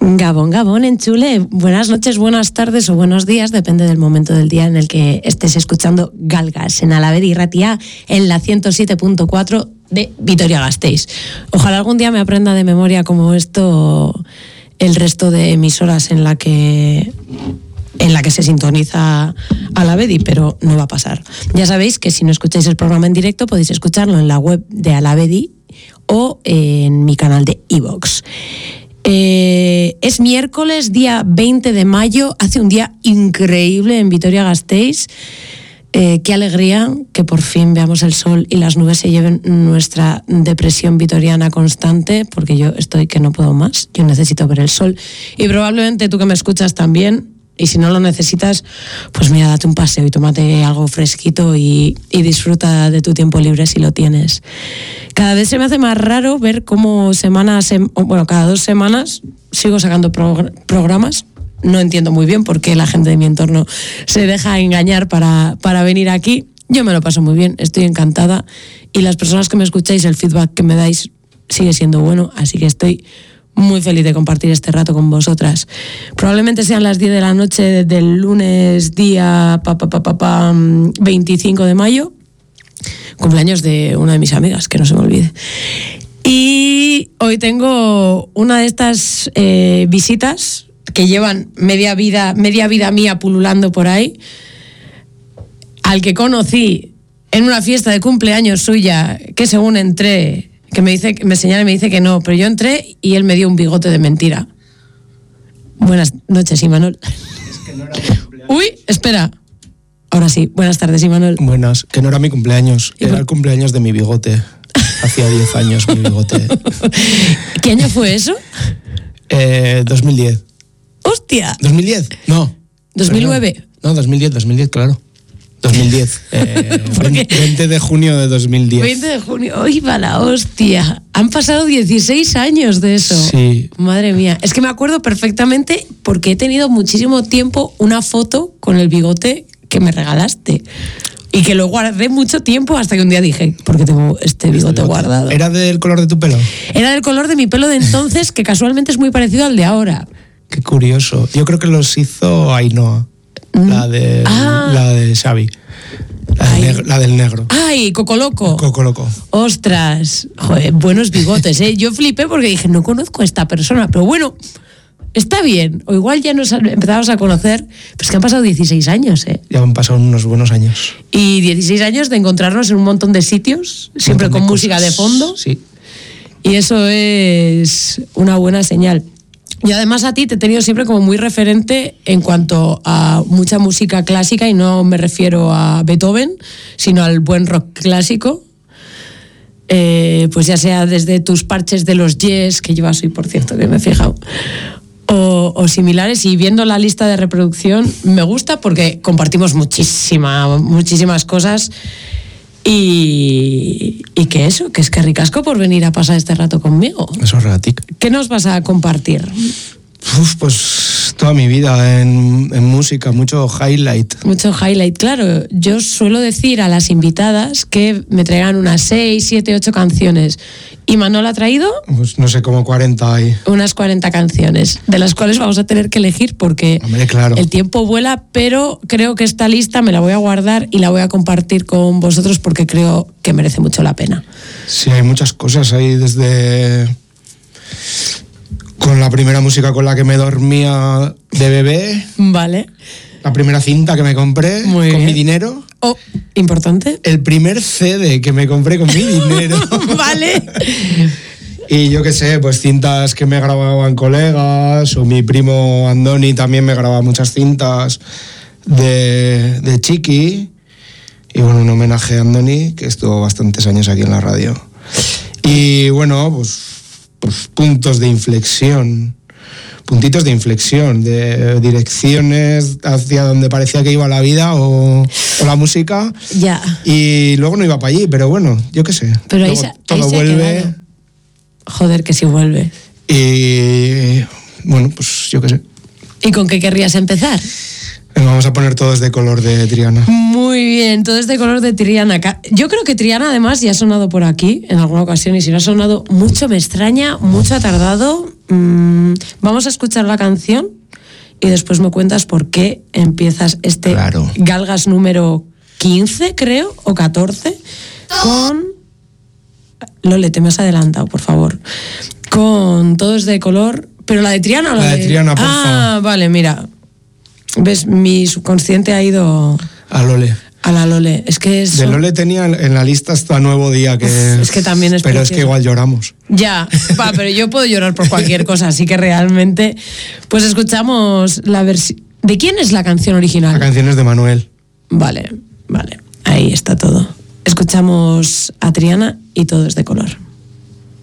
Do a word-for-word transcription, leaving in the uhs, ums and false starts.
Gabón, Gabón, enchule. Buenas noches, buenas tardes o buenos días, depende del momento del día en el que estés escuchando Galgas en Alavedi Irratia en la ciento siete punto cuatro de Vitoria-Gasteiz. Ojalá algún día me aprenda de memoria como esto el resto de emisoras en la que en la que se sintoniza Alavedi, pero no va a pasar. Ya sabéis que si no escucháis el programa en directo podéis escucharlo en la web de Alavedi o en mi canal de iVoox. Eh, es miércoles, día veinte de mayo, hace un día increíble en Vitoria-Gasteiz. Eh, qué alegría que por fin veamos el sol y las nubes se lleven nuestra depresión vitoriana constante, porque yo estoy que no puedo más, yo necesito ver el sol. Y probablemente tú que me escuchas también, y si no lo necesitas, pues mira, date un paseo y tómate algo fresquito y, y disfruta de tu tiempo libre si lo tienes. Cada vez se me hace más raro ver cómo semana, sem- bueno, cada dos semanas sigo sacando pro- programas. No entiendo muy bien por qué la gente de mi entorno se deja engañar para, para venir aquí. Yo me lo paso muy bien, estoy encantada. Y las personas que me escucháis, el feedback que me dais sigue siendo bueno, así que estoy muy feliz de compartir este rato con vosotras. Probablemente sean las diez de la noche del lunes, día pa, pa, pa, pa, pa, veinticinco de mayo, cumpleaños de una de mis amigas, que no se me olvide. Y hoy tengo una de estas eh, visitas que llevan media vida, media vida mía pululando por ahí, al que conocí en una fiesta de cumpleaños suya, que según entré, que me dice, me señala y me dice que no, pero yo entré y él me dio un bigote de mentira. Buenas noches, Imanol. Es que no era mi cumpleaños. Uy, espera. Ahora sí, buenas tardes, Imanol. Buenas, que no era mi cumpleaños, era el cumpleaños de mi bigote. Hacía diez años mi bigote. ¿Qué año fue eso? Eh, dos mil diez. ¡Hostia! ¿dos mil diez? No. ¿dos mil nueve? Perdón. No, dos mil diez, dos mil diez, claro. dos mil diez. Eh, veinte de junio de dos mil diez. veinte de junio. ¡Uy, va la hostia! Han pasado dieciséis años de eso. Sí. Madre mía. Es que me acuerdo perfectamente porque he tenido muchísimo tiempo una foto con el bigote que me regalaste. Y que lo guardé mucho tiempo hasta que un día dije, ¿por qué tengo este bigote guardado? ¿Era del color de tu pelo? Era del color de mi pelo de entonces, que casualmente es muy parecido al de ahora. Qué curioso. Yo creo que los hizo Ainhoa. La de, Ah. la de Xavi. La del, negro, la del negro. ¡Ay, Coco Loco! Coco Loco. ¡Ostras! Joder, buenos bigotes, ¿eh? Yo flipé porque dije, no conozco a esta persona, pero bueno, está bien. O igual ya nos empezamos a conocer, pero es que han pasado dieciséis años, ¿eh? Ya han pasado unos buenos años. Y dieciséis años de encontrarnos en un montón de sitios, siempre con música de fondo. Sí. Y eso es una buena señal. Y además a ti te he tenido siempre como muy referente en cuanto a mucha música clásica, y no me refiero a Beethoven, sino al buen rock clásico. Eh, pues ya sea desde tus parches de los Yes, que llevas hoy, por cierto, que me he fijado, o, o similares, y viendo la lista de reproducción me gusta porque compartimos muchísima, muchísimas cosas. Y, y que eso, que es que ricasco por venir a pasar este rato conmigo. Eso es regatic. ¿Qué nos vas a compartir? Uf, pues toda mi vida en, en música, mucho highlight. Mucho highlight, claro. Yo suelo decir a las invitadas que me traigan unas seis, siete, ocho canciones. ¿Y Manol ha traído? Pues no sé, como cuarenta hay. Unas cuarenta canciones, de las cuales vamos a tener que elegir porque Hombre, claro. el tiempo vuela, pero creo que esta lista me la voy a guardar y la voy a compartir con vosotros porque creo que merece mucho la pena. Sí, hay muchas cosas ahí, desde con la primera música con la que me dormía de bebé, Vale. la primera cinta que me compré Muy con bien. mi dinero, Oh, importante. el primer C D que me compré con mi dinero. Vale. Y yo qué sé, pues cintas que me grababan colegas, o mi primo Andoni también me grababa muchas cintas de, de Chiqui. Y bueno, un homenaje a Andoni, que estuvo bastantes años aquí en la radio. Y bueno, pues, pues puntos de inflexión, puntitos de inflexión, de direcciones hacia donde parecía que iba la vida o, o la música. Ya. Y luego no iba para allí, pero bueno, yo qué sé. Pero ahí Luego se, ahí todo se ha vuelve. quedado. Joder, que sí vuelve. Y bueno, pues yo qué sé. ¿Y con qué querrías empezar? Venga, vamos a poner todos de color de Triana. Muy bien, todo es de color de Triana. Yo creo que Triana además ya ha sonado por aquí en alguna ocasión, y si no ha sonado mucho me extraña, mucho ha tardado. Mmm, vamos a escuchar la canción y después me cuentas por qué empiezas este claro. Galgas número quince, creo, o catorce, con... Lole, te me has adelantado, por favor. Con Todos de color... ¿Pero la de Triana o la, la de, de Triana, por Ah, favor. vale, mira. ¿Ves? Mi subconsciente ha ido... A Lole. A la Lole. Es que es... De Lole tenía en la lista hasta Nuevo Día, que... Uf, es que también es Pero precioso. es que igual lloramos. Ya, va, pero yo puedo llorar por cualquier cosa, así que realmente... Pues escuchamos la versión... ¿De quién es la canción original? La canción es de Manuel. Vale, vale. Ahí está todo. Escuchamos a Triana y Todo es de color.